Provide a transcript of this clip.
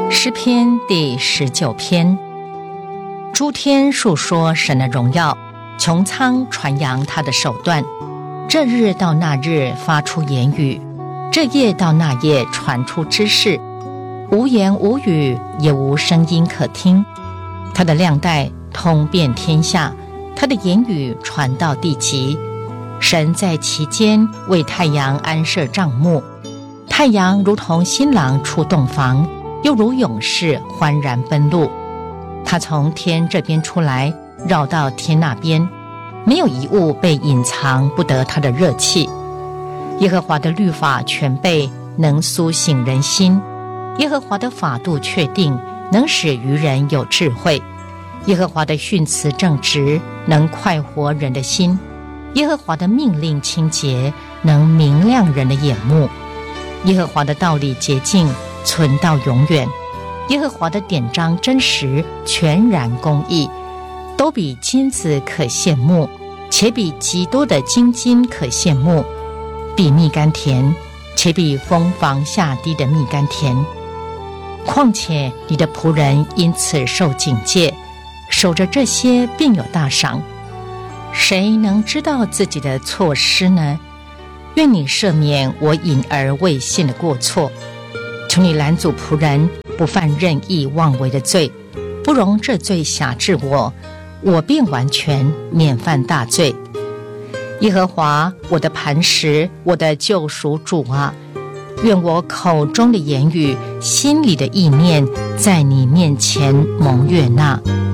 诗篇第19篇。诸天述说神的荣耀，穹苍传扬他的手段。这日到那日发出言语，这夜到那夜传出知识。无言无语，也无声音可听。他的亮带通遍天下，他的言语传到地极。神在其间为太阳安设帐幕，太阳如同新郎出洞房，又如勇士欢然奔路。他从天这边出来，绕到天那边，没有一物被隐藏不得他的热气。耶和华的律法全备，能苏醒人心。耶和华的法度确定，能使愚人有智慧。耶和华的训词正直，能快活人的心。耶和华的命令清洁，能明亮人的眼目。耶和华的道理洁净，存到永远。耶和华的典章真实，全然公义，都比金子可羡慕，且比极多的金金可羡慕，比蜜甘甜，且比蜂房下滴的蜜甘甜。况且你的仆人因此受警戒，守着这些便有大赏。谁能知道自己的错失呢？愿你赦免我隐而未现的过错，求你拦阻仆人不犯任意妄为的罪，不容这罪辖制我，我便完全免犯大罪。耶和华，我的磐石，我的救赎主啊，愿我口中的言语，心里的意念，在你面前蒙悦纳。